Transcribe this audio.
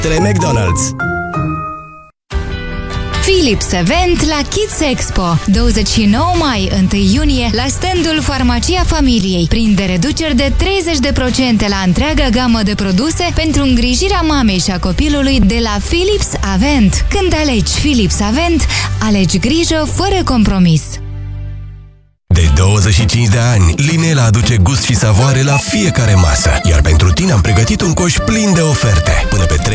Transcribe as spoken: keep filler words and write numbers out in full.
McDonald's. Philips Event la Kids Expo. douăzeci și nouă mai, întâi iunie, la standul Farmacia Familiei. Prinde reduceri de treizeci la sută la întreaga gamă de produse pentru îngrijirea mamei și a copilului de la Philips Avent. Când alegi Philips Avent, alegi grijă fără compromis. De douăzeci și cinci de ani, Linela aduce gust și savoare la fiecare masă. Iar pentru tine am pregătit un coș plin de oferte. Până pe